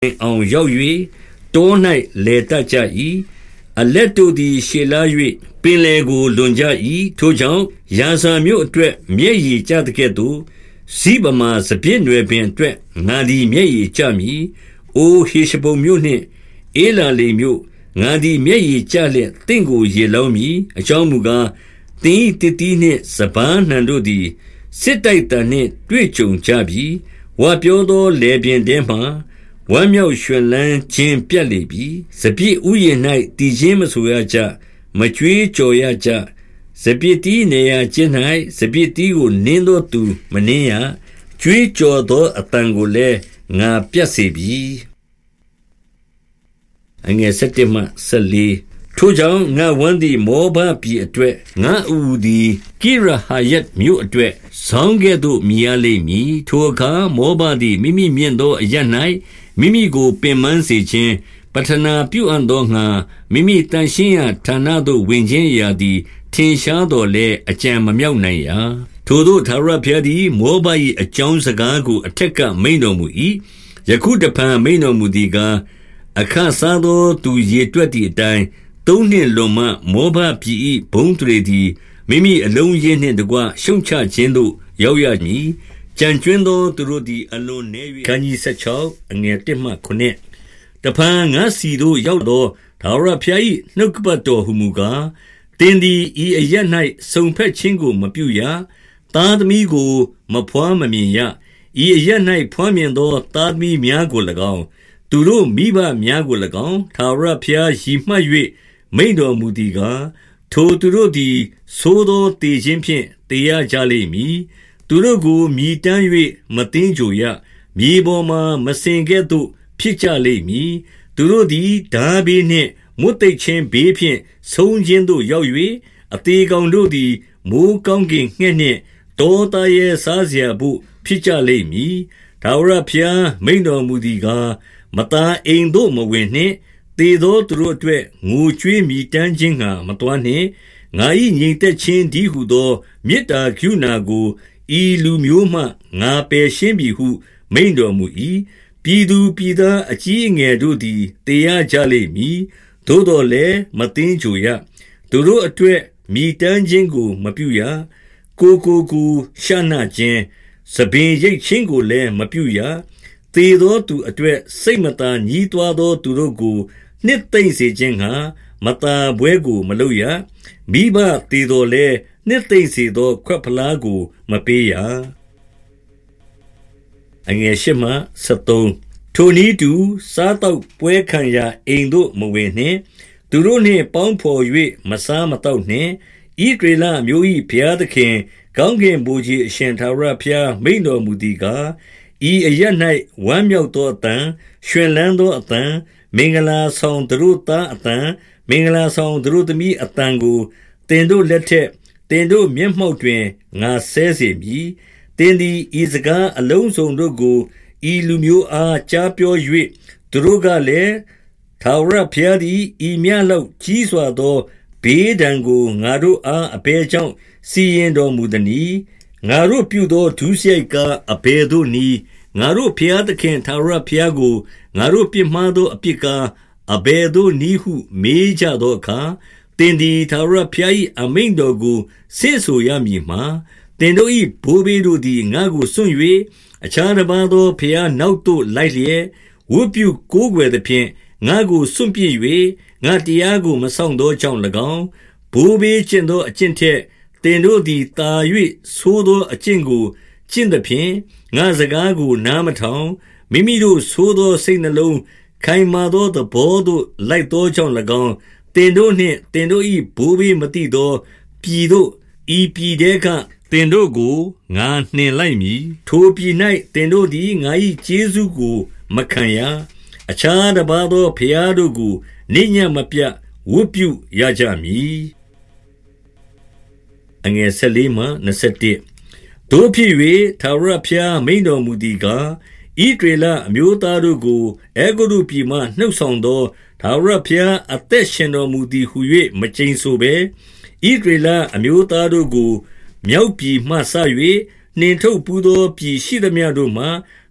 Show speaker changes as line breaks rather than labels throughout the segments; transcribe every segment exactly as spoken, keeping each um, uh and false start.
အောင်ရောက်၍တော၌လေတက်ကြ၏အလက်တို့သည်ရှေလာ၍ပင်လေကိုလွန်ကြ၏ထိုကြောင့်ယာဇာမြို့အတွက်မျက်ရည်ကျတဲ့ကဲ့သို့ဇိဗမာစပြည့်နွယ်ပင်အတွက်ငါသည်မျက်ရည်ကျမည်အိုဟေရှဘုန်မြို့နှင့်အေလာလေမြို့ငါသည်မျက်ရည်ကျလျက်တင့်ကိုရေလောင်းမည်အကြောင်းမူကားတင်းတတိနှင့်စပန်းနှံတို့သည်စစ်တိုက်တန်နှင့်တွေ့ကြုံကြပြီဝါပြောသောလေပြင်းတဲမှဝမ်းမြောက်ရွှင်လန်းခြင်းပြတ်လေပြီစပြည့်ဥယျာဉ်၌တည်ခြင်းမဆိုရကြမကြွေးကြော်ရကြစပြည့်တီးနေရခြင်း၌စပြည့်တီးကိုနင်းသောသူမနင်းရကြွေးကြော်သောအတန်ကိုလည်းငါပြတ်စေပြီအငယ်၁၁မှ၁၄ထိုကြောင့်ငါဝမ်းသည်မောဘပြည်အတွက်ငါအူသည်ကိရဟာယတ်မြို့အတွက်ဆောင်းကဲ့သို့မြည်ရလိမ့်မည်ထိုအခါမောဘသည်မိမိမြင့်သောအရပ်၌မိမိကိုပင်ပန်းစေခြင်းပထနာပြုအပ်သောငါမိမိတန်ရှင်းရာဌာနသို့ဝင်ခြင်းရာသည်ထင်ရှားတော်လဲအကြံမမြောက်နိုင်ရာထိုသို့သာရဖျားသည်မောဘ၏အကြောင်းစကားကိုအထက်ကမိန်တော်မူ၏ယခုတဖန်မိန်တော်မူသည်ကားအခစားသောသူရေတွက်သည့်အတိုင်းသုံးနှင့်လွန်မှမောဘပြည်၏ဘုံတွေသည်မိမိအလုံးရင်းနှင့်တကွရှုံချခြင်းသို့ရောက်ရမည်ကြံကျွင်းသောသူတို့သည်အလွန်နည်း၍ခန်းကြီး၁၆အငယ်၁မှ၇တဖန်ငါစီတို့ရောက်သောသာရဖျား၏နှုတ်ကပတ်တော်ဟုမူကားတင်းသည်ဤအရ၌စုံဖက်ခြင်းကိုမပြုရသားသမီးကိုမဖွားမမြင်ရဤအရ၌ဖွားမြင်သောသားသမီးများကို၎င်းသူတို့မိဘများကို၎င်းသာရဖျားရည်မှတ်၍မိန်တော်မူသည်ကားထိုသူတို့သည်သိုးသောတည်ခြင်းဖြင့်တည်ရကြလိမ့်မည်သူတို့ကိုမြည်တမ်း၍မသိမ်းကြရမြေပေါ်မှမစင်ကဲ့သို့ဖြစ်ကြလိမ့်မည်သူတို့သည်ဓာဘေးနှင့်မွတ်သိပ်ခြင်းဘေးဖြင့်ဆုံးခြင်းသို့ရောက်၍အသေးကောင်တို့သည်မိုးကောင်းကင်ငှက်နှင့်တောသားရဲ့စားစရာဘို့ဖြစ်ကြလိမ့်မည်ထာဝရဘုရားမိန်တော်မူသည်ကားမသားအိမ်သို့မဝင်နှင့်သေသောသူတို့အတွက်ငိုကြွေးမြည်တမ်းခြင်းငှာမတော်နှင့်ငါ၏ညီသက်ချင်းဒီဟုသောမေတ္တာကရုဏာကိုဤလူမျိုးမှငါပယ်ရှင်းပြီဟုမိန်တော်မူ၏ပြည်သူပြည်သားအကြီးအငယ်တို့သည်တေရကြလိမ့်မည်သို့တော်လည်းမသိမ်းကြရသူတို့အတွက်မြည်တမ်းခြင်းကိုမပြုရကိုကိုကိုရှာနာခြင်းစပင်ရိတ်ခြင်းကိုလည်းမပြုရသေသောသူအတွက်စိတ်မသာညှီးတွားသောသူတို့ကိုနှစ်သိမ့်စေခြင်းငှာမသာပွဲကိုမလုပ်ရမိဘသေတော်လဲနှစ်သိမ့်စေသောခွက်ဖလားကိုမပေးရအငယ်ရှစ်မှဆယ်သုံးထိုနည်းတူစားတော့ပွဲခံရာအိမ်သို့မဝင်နှင့်သူတို့နှင့်ပေါင်းဖော်၍မစားမတော့နှင့်ဤဒေလမျိုး၏ဘုရားသခင်ကောင်းကင်ဘုရားအရှင်သာရဘုရားမိန်တော်မူသည်ကားဤအရ၌ဝမ်းမြောက်သောအတန်ရွှင်လန်းသောအတန်မင်္ဂလာဆောင်သူတို့သားအတန်မင်္ဂလာဆောင်သူတို့သမီးအတန်ကိုတင်တို့လက်ထက်တင်တို့မျက်မှောက်တွင်ငါဆဲစေမည်တင်သည်ဤစကားအလုံးစုံတို့ကိုဤလူမျိုးအားကြားပြော၍သူတို့ကလည်းထာဝရဘုရားသည်ဤမြတ်လောက်ကြီးစွာသောဘေးဒဏ်ကိုငါတို့အားအဘယ်ကြောင့်စီရင်တော်မူသနည်းငါတို့ပြုသောဒုစရိုက်ကအဘယ်သို့နည်းငါတို့ဘုရားသခင်ထာဝရဘုရားကိုငါတို့ပြစ်မှားသောအပြစ်ကားအဘယ်သို့နည်းဟုမေးကြသောအခါတင်သည်ထာဝရဘုရား၏အမိန့်တော်ကိုဆင့်ဆိုရမည်မှာတင်တို့၏ဘိုးဘေးတို့သည်ငါကိုစွန့်၍အခြားတစ်ပါးသောဘုရားနောက်သို့လိုက်လျက်ဝတ်ပြုကိုးကွယ်သဖြင့်ငါကိုစွန့်ပစ်၍ငါတရားကိုမဆောင်သောကြောင့်၎င်းဘိုးဘေးကျင့်သောအကျင့်ထက်တင်တို့သည်တာ၍ဆိုးသောအကျင့်ကိုကျင့်သဖြင့်ငါစကားကိုနားမထောင်မိမိတို့ဆိုးသောစိတ်နှလုံးခိုင်မာသောသဘောသို့လိုက်သောကြောင့်၎င်းတင်တို့နှင့်တင်တို့၏ဘိုးဘေးမသိသောပြည်သို့ဤပြည်တဲကတင်တို့ကိုငါနှင်လိုက်မည်ထိုပြည်၌တင်တို့သည်ငါ၏ကျေးဇူးကိုမခံရအခြားတစ်ပါးသောဘုရားတို့ကိုနိညမပြတ်ဝတ်ပြုရကြမည်အငယ်၁၄မှ၂၁တို့ဖြစ်၍ထာဝရဘုရားမိန်တော်မူသည်ကားဣသရေလအမျိုးသားတို့ကိုအဲဂုတ္တုပြည်မှနှုတ်ဆောင်သောထာဝရဘုရားအသက်ရှင်တော်မူသည်ဟု၍မကျိန်ဆိုဘဲဣသရေလအမျိုးသားတို့ကိုမြောက်ပြည်မှဆ၍နှင်ထုတ်ပူသောပြည်ရှိသမျှတို့မှ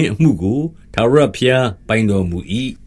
ခြင်းအမှုကိုထာဝရဘုရားပိုင်တော်မူ၏